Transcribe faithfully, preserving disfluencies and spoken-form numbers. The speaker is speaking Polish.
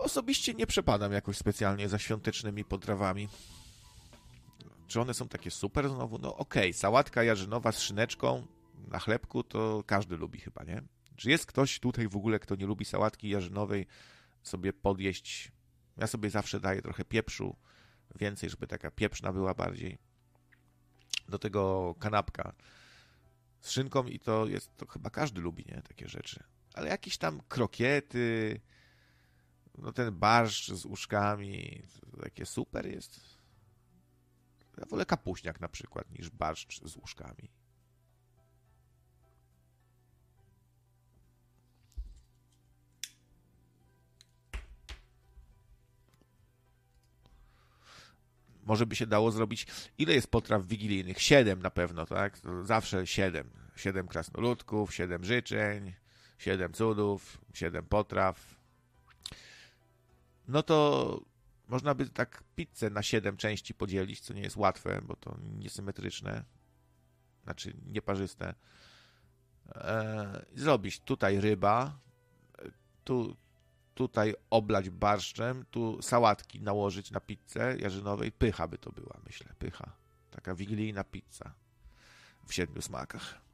osobiście nie przepadam jakoś specjalnie za świątecznymi potrawami. Czy one są takie super znowu? No okej, okay. Sałatka jarzynowa z szyneczką na chlebku to każdy lubi chyba, nie? Czy jest ktoś tutaj w ogóle, kto nie lubi sałatki jarzynowej sobie podjeść? Ja sobie zawsze daję trochę pieprzu, więcej, żeby taka pieprzna była bardziej. Do tego kanapka z szynką i to jest, to chyba każdy lubi, nie? Takie rzeczy. Ale jakieś tam krokiety, no ten barszcz z uszkami, to takie super jest. Ja wolę kapuśniak na przykład niż barszcz z uszkami. Może by się dało zrobić... Ile jest potraw wigilijnych? Siedem na pewno, tak? Zawsze siedem. Siedem krasnoludków, siedem życzeń, siedem cudów, siedem potraw. No to można by tak pizzę na siedem części podzielić, co nie jest łatwe, bo to niesymetryczne. Znaczy nieparzyste. Eee, zrobić tutaj ryba, tu... Tutaj oblać barszczem, tu sałatki nałożyć na pizzę jarzynowej. Pycha by to była, myślę, pycha. Taka wigilijna pizza w siedmiu smakach.